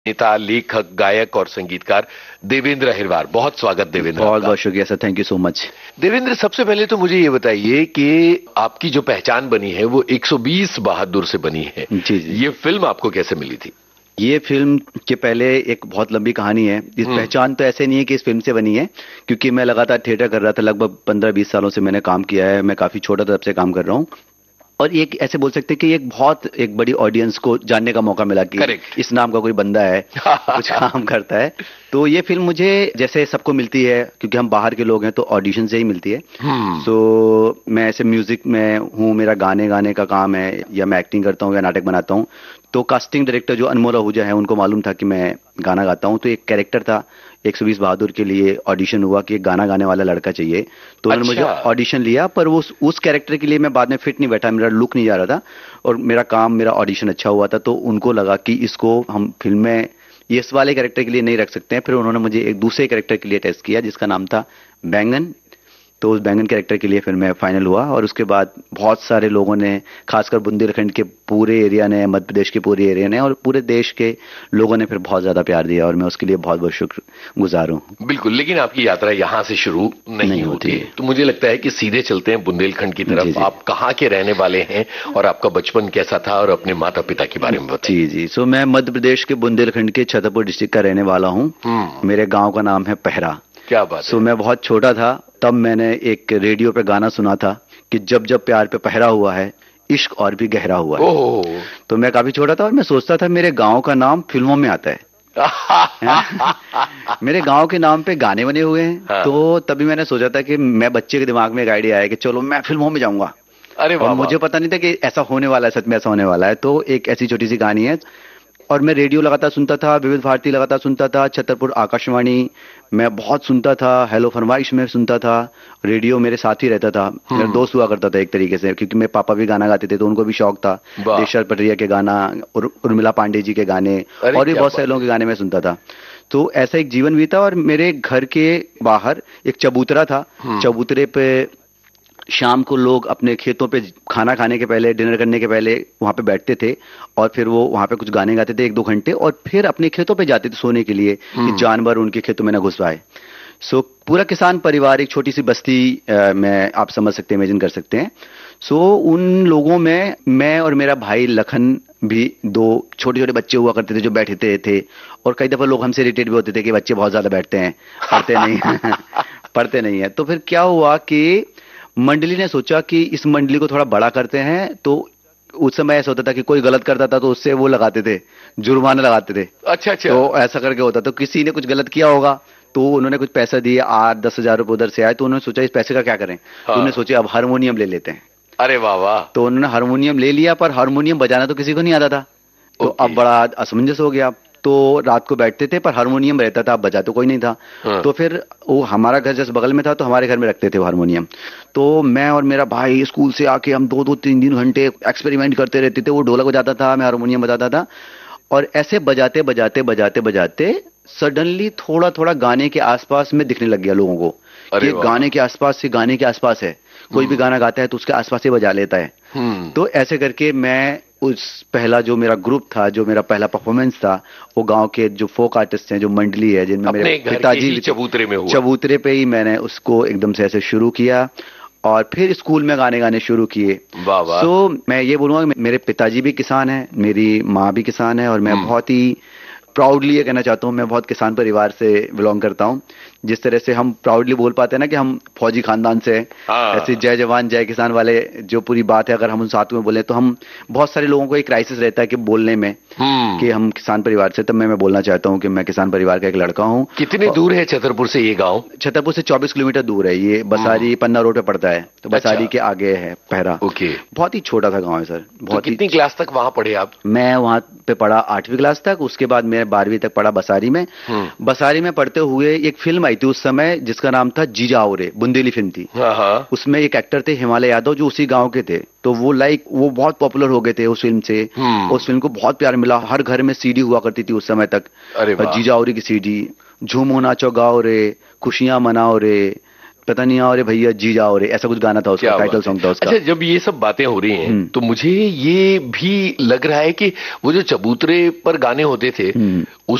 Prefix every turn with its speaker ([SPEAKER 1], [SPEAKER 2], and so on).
[SPEAKER 1] नेता, लेखक, गायक और संगीतकार देवेंद्र अहिरवार। बहुत स्वागत देवेंद्र।
[SPEAKER 2] बहुत बहुत शुक्रिया sir, thank you so much.
[SPEAKER 1] Devendra, सबसे पहले तो मुझे ये बताइए कि आपकी जो पहचान बनी है वो 120 बहादुर से बनी है।
[SPEAKER 2] जी जी।
[SPEAKER 1] ये फिल्म आपको कैसे मिली थी?
[SPEAKER 2] ये फिल्म के पहले एक बहुत लंबी कहानी है। इस पहचान तो ऐसे नहीं है कि इस फिल्म से बनी है, क्योंकि मैं लगातार थिएटर कर रहा था। लगभग 15-20 सालों से मैंने काम किया है। मैं काफी छोटा तब से काम कर रहा हूँ, और एक ऐसे बोल सकते हैं कि एक बड़ी ऑडियंस को जानने का मौका मिला कि
[SPEAKER 1] Correct.
[SPEAKER 2] इस नाम का कोई बंदा है, कुछ काम करता है। तो ये फिल्म मुझे जैसे सबको मिलती है, क्योंकि हम बाहर के लोग हैं, तो ऑडिशन से ही मिलती है। सो मैं ऐसे म्यूजिक में हूँ, मेरा गाने का काम है, या मैं एक्टिंग करता हूँ या नाटक बनाता हूँ। तो कास्टिंग डायरेक्टर जो अनमोल आहूजा है, उनको मालूम था कि मैं गाना गाता हूँ। तो एक कैरेक्टर था 120 बहादुर के लिए, ऑडिशन हुआ कि एक गाना गाने वाला लड़का चाहिए। तो उन्होंने मुझे ऑडिशन लिया, पर उस कैरेक्टर के लिए मैं बाद में फिट नहीं बैठा, मेरा लुक नहीं जा रहा था, और मेरा ऑडिशन अच्छा हुआ था। तो उनको लगा कि इसको हम फिल्म में इस वाले कैरेक्टर के लिए नहीं रख सकते हैं। फिर उन्होंने मुझे एक दूसरे कैरेक्टर के लिए टेस्ट किया, जिसका नाम था बैंगन। तो उस बैंगन कैरेक्टर के लिए फिर मैं फाइनल हुआ, और उसके बाद बहुत सारे लोगों ने, खासकर बुंदेलखंड के पूरे एरिया ने, मध्य प्रदेश के पूरे एरिया ने, और पूरे देश के लोगों ने फिर बहुत ज्यादा प्यार दिया, और मैं उसके लिए बहुत बहुत शुक्रगुजार हूँ।
[SPEAKER 1] बिल्कुल, लेकिन आपकी यात्रा यहाँ से शुरू नहीं होती है। तो मुझे लगता है कि सीधे चलते हैं बुंदेलखंड की तरफ। आप कहाँ के रहने वाले हैं और आपका बचपन कैसा था, और अपने माता पिता के बारे में बताइए।
[SPEAKER 2] जी जी। सो मैं मध्य प्रदेश के बुंदेलखंड के छतरपुर डिस्ट्रिक्ट का रहने वाला हूँ। मेरे गाँव का नाम है पहरा।
[SPEAKER 1] क्या बात है।
[SPEAKER 2] सो मैं बहुत छोटा था तब मैंने एक रेडियो पे गाना सुना था कि जब जब प्यार पे पहरा हुआ है, इश्क और भी गहरा हुआ है। तो मैं काफी छोटा था, और मैं सोचता था मेरे गांव का नाम फिल्मों में आता है। मेरे गांव के नाम पे गाने बने हुए हैं। हाँ। तो तभी मैंने सोचा था कि मैं, बच्चे के दिमाग में एक आइडिया आया कि चलो मैं फिल्मों में जाऊंगा।
[SPEAKER 1] अरे वाह।
[SPEAKER 2] और मुझे पता नहीं था कि ऐसा होने वाला है, सच में ऐसा होने वाला है। तो एक ऐसी छोटी सी कहानी है। और मैं रेडियो लगातार सुनता था, विविध भारती लगातार सुनता था, छतरपुर आकाशवाणी मैं बहुत सुनता था, हेलो फरमाइश में सुनता था। रेडियो मेरे साथ ही रहता था, मेरा दोस्त हुआ करता था एक तरीके से, क्योंकि मेरे पापा भी गाना गाते थे, तो उनको भी शौक था। देशराज पटरिया के गाना, उर्मिला पांडे जी के गाने, और भी बहुत सारे लोगों के गाने मैं सुनता था। तो ऐसा एक जीवन बीता। और मेरे घर के बाहर एक चबूतरा था। चबूतरे पे शाम को लोग अपने खेतों पे खाना खाने के पहले, डिनर करने के पहले वहां पे बैठते थे, और फिर वो वहां पे कुछ गाने गाते थे 1-2 घंटे, और फिर अपने खेतों पे जाते थे सोने के लिए कि जानवर उनके खेतों में न घुस पाए। सो पूरा किसान परिवार, एक छोटी सी बस्ती में, आप समझ सकते हैं, इमेजिन कर सकते हैं। सो उन लोगों में मैं और मेरा भाई लखन भी, 2 छोटे छोटे बच्चे हुआ करते थे जो बैठते थे। और कई दफा लोग हमसे इरिटेट भी होते थे कि बच्चे बहुत ज्यादा बैठते हैं, पढ़ते नहीं पढ़ते नहीं है। तो फिर क्या हुआ कि मंडली ने सोचा कि इस मंडली को थोड़ा बड़ा करते हैं। तो उस समय ऐसा होता था कि कोई गलत करता था तो उससे वो लगाते थे, जुर्माना लगाते थे।
[SPEAKER 1] अच्छा।
[SPEAKER 2] तो ऐसा करके होता, तो किसी ने कुछ गलत किया होगा, तो उन्होंने कुछ पैसा दिए, 8-10 हजार रुपए उधर से आए। तो उन्होंने सोचा इस पैसे का क्या करें। तो उन्होंने सोचा अब हारमोनियम ले लेते हैं।
[SPEAKER 1] अरे वाह वाह।
[SPEAKER 2] तो उन्होंने हारमोनियम ले लिया, पर हारमोनियम बजाना तो किसी को नहीं आता था। तो अब बड़ा असमंजस हो गया। तो रात को बैठते थे, पर हारमोनियम रहता था, अब बजा तो कोई नहीं था। तो फिर वो, हमारा घर जैसे बगल में था, तो हमारे घर में रखते थे हारमोनियम। तो मैं और मेरा भाई स्कूल से आके हम 2-2, 3-3 घंटे एक्सपेरिमेंट करते रहते थे। वो ढोलक बजाता था, मैं हारमोनियम बजाता था, और ऐसे बजाते बजाते बजाते बजाते सडनली थोड़ा थोड़ा गाने के आसपास में दिखने लग गया लोगों को कि गाने के आसपास है। कोई भी गाना गाता है तो उसके आसपास ही बजा लेता है। तो ऐसे करके मैं पहला जो मेरा ग्रुप था, जो मेरा पहला परफॉर्मेंस था, वो गांव के जो फोक आर्टिस्ट हैं, जो मंडली है, जिनमें मेरे पिताजी
[SPEAKER 1] चबूतरे में हुआ।
[SPEAKER 2] चबूतरे पे ही मैंने उसको एकदम से ऐसे शुरू किया, और फिर स्कूल में गाने गाने शुरू किए। सो मैं ये बोलूंगा, मेरे पिताजी भी किसान हैं, मेरी माँ भी किसान है, और मैं बहुत ही प्राउडली ये कहना चाहता हूँ, मैं बहुत किसान परिवार से बिलोंग करता हूँ। जिस तरह से हम प्राउडली बोल पाते हैं ना कि हम फौजी खानदान से हैं, ऐसे जय जवान जय किसान वाले जो पूरी बात है, अगर हम उन साथ में बोले तो हम, बहुत सारे लोगों को एक क्राइसिस रहता है कि बोलने में कि हम किसान परिवार से। तब मैं बोलना चाहता हूँ कि मैं किसान परिवार का एक लड़का हूँ।
[SPEAKER 1] कितने दूर है छतरपुर से ये गाँव?
[SPEAKER 2] छतरपुर से 24 किलोमीटर दूर है ये। बसारी पन्ना रोड पे पड़ता है, तो बसारी के आगे है पहरा। बहुत ही छोटा सा गाँव है सर। बहुत।
[SPEAKER 1] कितनी क्लास तक वहां पढ़े आप?
[SPEAKER 2] मैं वहां पे पढ़ा 8वीं क्लास तक, उसके बाद मैं 12वीं तक पढ़ा बसारी में। बसारी में पढ़ते हुए एक फिल्म आई थी उस समय, जिसका नाम था जीजा औरे, बुंदेली फिल्म थी। उसमें एक एक्टर थे हिमालय यादव, जो उसी गांव के थे। तो वो बहुत पॉपुलर हो गए थे उस फिल्म से। उस फिल्म को बहुत प्यार मिला, हर घर में सीडी हुआ करती थी उस समय तक, जीजा औरे की सीडी। झूमो नाचो गाओ रे, खुशियां मनाओ रे, पता नहीं और भैया जी जाओ रे, ऐसा कुछ गाना था उसका, टाइटल सॉन्ग था उसका।
[SPEAKER 1] अच्छा, जब ये सब बातें हो रही हैं तो मुझे ये भी लग रहा है कि वो जो चबूतरे पर गाने होते थे